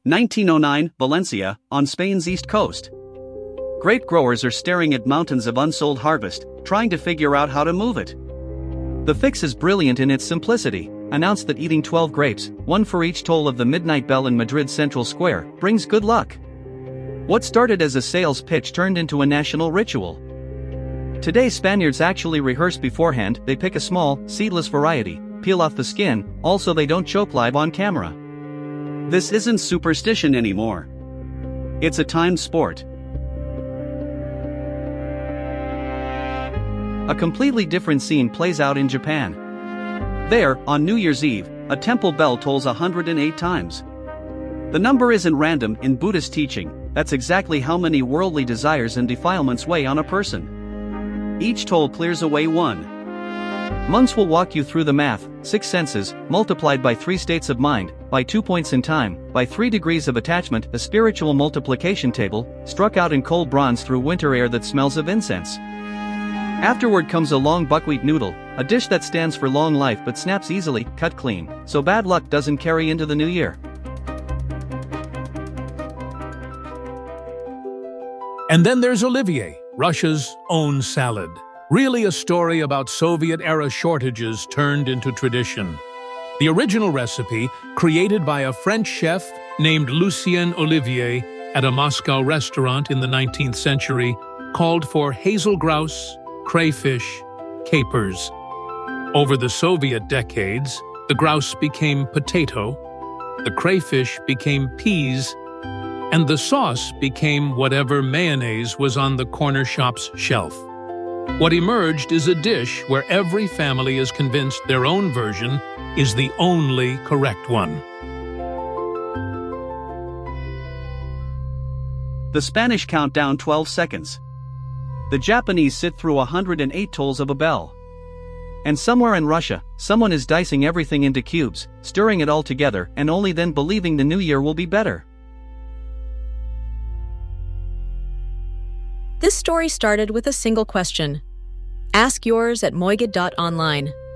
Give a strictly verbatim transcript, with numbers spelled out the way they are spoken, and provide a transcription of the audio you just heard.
nineteen oh nine, Valencia, on Spain's east coast. Grape growers are staring at mountains of unsold harvest, trying to figure out how to move it. The fix is brilliant in its simplicity. Announced that eating twelve grapes, one for each toll of the midnight bell in Madrid's central square, brings good luck. What started as a sales pitch turned into a national ritual. Today Spaniards actually rehearse beforehand. They pick a small, seedless variety, peel off the skin, also they don't choke live on camera. This isn't superstition anymore. It's a timed sport. A completely different scene plays out in Japan. There, on New Year's Eve, a temple bell tolls one hundred eight times. The number isn't random. In Buddhist teaching, that's exactly how many worldly desires and defilements weigh on a person. Each toll clears away one. Monks will walk you through the math: six senses, multiplied by three states of mind, by two points in time, by three degrees of attachment, a spiritual multiplication table, struck out in cold bronze through winter air that smells of incense. Afterward comes a long buckwheat noodle, a dish that stands for long life but snaps easily, cut clean, so bad luck doesn't carry into the new year. And then there's Olivier, Russia's own salad. Really a story about Soviet-era shortages turned into tradition. The original recipe, created by a French chef named Lucien Olivier at a Moscow restaurant in the nineteenth century, called for hazel grouse, crayfish, capers. Over the Soviet decades, the grouse became potato, the crayfish became peas, and the sauce became whatever mayonnaise was on the corner shop's shelf. What emerged is a dish where every family is convinced their own version is the only correct one. The Spanish count down twelve seconds. The Japanese sit through one hundred eight tolls of a bell. And somewhere in Russia, someone is dicing everything into cubes, stirring it all together, and only then believing the new year will be better. This story started with a single question. Ask yours at moigad dot online.